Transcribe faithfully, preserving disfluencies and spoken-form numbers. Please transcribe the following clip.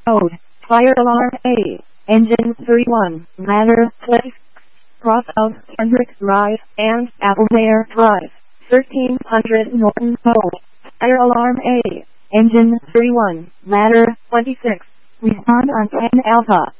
code. Fire alarm A. Engine three one. Ladder place. Cross of Kendrick Drive and Appleware Drive. thirteen hundred Norton code. Fire alarm A. Engine three one. Ladder twenty-six. Respond on ten Alpha.